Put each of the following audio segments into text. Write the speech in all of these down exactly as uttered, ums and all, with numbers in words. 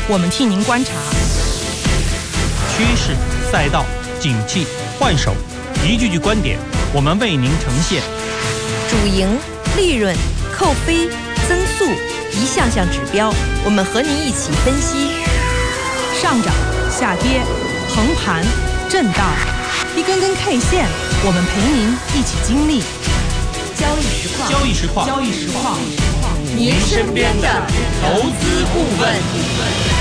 我们替您观察。 趋势、赛道、景气、换手，一句句观点，我们为您呈现。 主营、利润、扣非、增速，一项项指标，我们和您一起分析。 上涨、下跌、横盘、震荡，一根根 K 线，我们陪您一起经历。 交易实况， 交易实况， 交易实况， 您身边的投资顾问。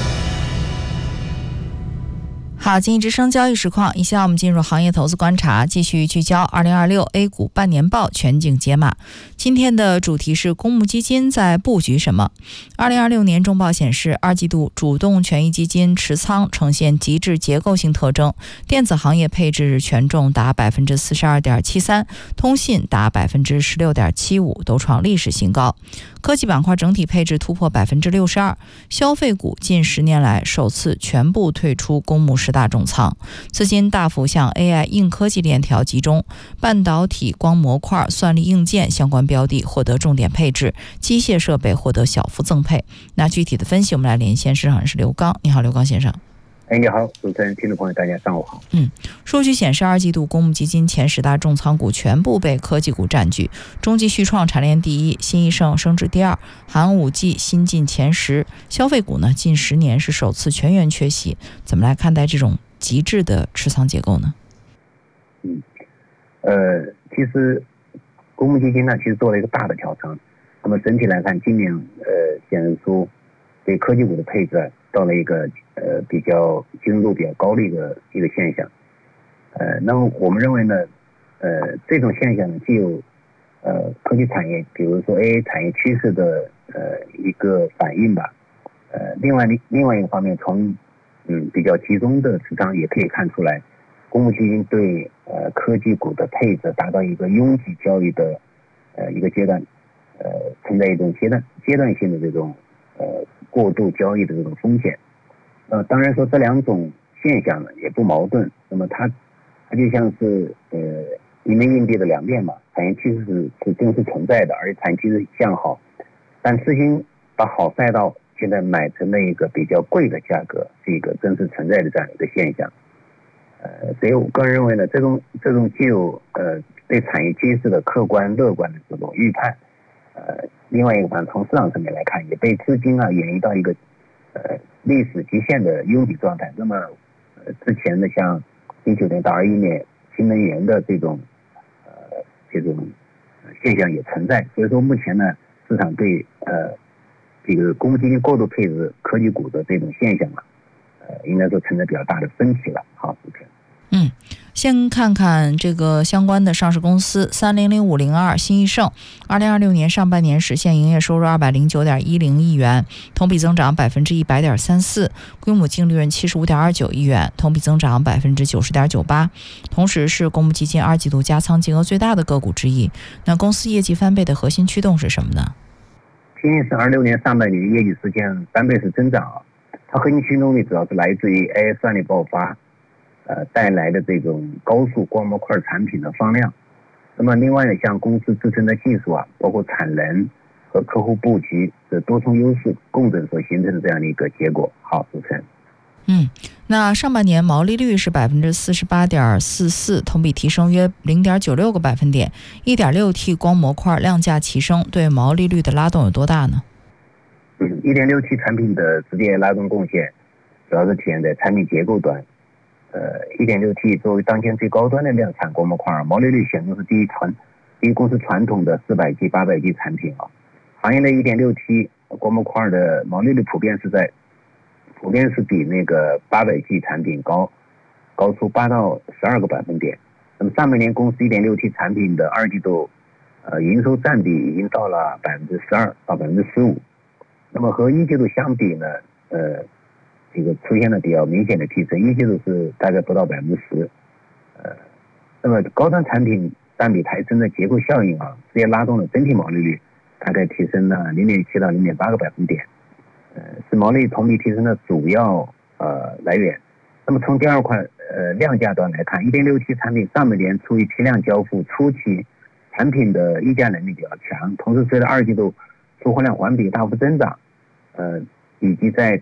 好，经济之声交易实况，以下我们进入行业投资观察，继续聚焦二零二六 A 股半年报全景解码。今天的主题是公募基金在布局什么？二零二六年中报显示，二季度主动权益基金持仓呈现极致结构性特征，电子行业配置权重达百分之四十二点七三，通信达百分之十六点七五，都创历史新高。科技板块整体配置突破百分之六十二，消费股近十年来首次全部退出公募十大重仓，资金大幅向 A I 硬科技链条集中，半导体、光模块、算力硬件相关标的获得重点配置，机械设备获得小幅增配。那具体的分析，我们来连线市场人士刘刚。你好，刘刚先生。 哎，你好，主持人、听众朋友，大家上午好。 嗯，数据显示，二季度公募基金前十大重仓股全部被科技股占据，中继续创蝉联第一，新易盛升至第二，寒武纪新进前十。消费股呢，近十年是首次全员缺席。怎么来看待这种极致的持仓结构呢？ 嗯，呃，其实公募基金呢，其实做了一个大的调整。那么整体来看，今年呃显示出对科技股的配置到了一个呃比较精度比较高的一个一个现象。呃，那么我们认为呢，呃这种现象呢，既有呃科技产业，比如说 A I 产业趋势的呃一个反应吧。呃，另外另外一个方面，从嗯比较集中的持仓也可以看出来，公募基金对呃科技股的配置达到一个拥挤交易的呃一个阶段，呃存在一种阶段阶段性的这种呃过度交易的这种风险。呃，当然说这两种现象呢也不矛盾，那么它它就像是呃一面硬币的两面嘛，产业趋势是是真实存在的，而且产业趋势向好，但资金把好赛道现在买成了一个比较贵的价格，是一个真实存在的这样一个现象。呃，所以我个人认为呢，这种这种既有呃对产业趋势的客观乐观的这种预判，呃，另外一个方面从市场层面来看，也被资金啊演绎到一个呃历史极限的拥挤状态。那么，呃，之前的像一九年到二一年新能源的这种呃这种现象也存在。所以说目前呢，市场对呃这个公募基金过度配置科技股的这种现象啊，呃，应该说存在比较大的分歧了。好，主持人。 嗯，先看看这个相关的上市公司，三零零五零二新易盛，二零二六年上半年实现营业收入二百零九点一零亿元，同比增长百分之一百点三四，规模净利润七十五点二九亿元，同比增长百分之九十点九八，同时是公募基金二季度加仓金额最大的个股之一。那公司业绩翻倍的核心驱动是什么呢？ 新易盛二六年上半年业绩实现翻倍式增长啊，它核心驱动力主要是来自于 A I 算力爆发。呃，带来的这种高速光模块产品的放量，那么另外呢，像公司自身的技术啊，包括产能和客户布局的多重优势共振所形成的这样的一个结果。好，主持人。 嗯，那上半年毛利率是百分之四十八点四四，同比提升约零点九六个百分点。一点六 T 光模块量价齐升，对毛利率的拉动有多大呢？ 嗯，一点六 T 产品的直接拉动贡献，主要是体现在产品结构端。呃 一点六 T 作为当前最高端的量产光模块，毛利率显著是低于传低于公司传统的四百 G、八百 G 产品啊。行业的 一点六 T 光模块的毛利率普遍是在普遍是比那个八百 G 产品高高出八到十二个百分点。那么上半年公司 一点六 T 产品的二季度呃营收占比已经到了百分之十二到百分之十五。那么和一季度相比呢，呃。这个出现了比较明显的提升，一季度是大概不到百分之十，呃，那么高端产品占比抬升的结构效应啊，直接拉动了整体毛利率，大概提升了零点七到零点八个百分点，呃，是毛利同比提升的主要呃来源。那么从第二块呃量价端来看， 一点六 T 产品上半年处于批量交付初期，产品的议价能力比较强，同时随着二季度出货量环比大幅增长，呃，以及在